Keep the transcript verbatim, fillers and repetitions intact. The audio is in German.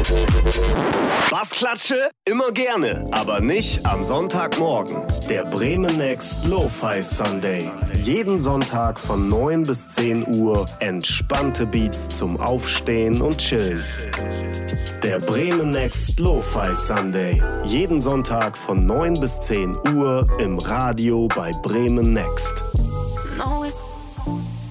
Bassklatsche? Immer gerne, aber nicht am Sonntagmorgen. Der Bremen Next Lo-Fi Sunday. Jeden Sonntag von neun bis zehn Uhr entspannte Beats zum Aufstehen und Chillen. Der Bremen Next Lo-Fi Sunday. Jeden Sonntag von neun bis zehn Uhr im Radio bei Bremen Next.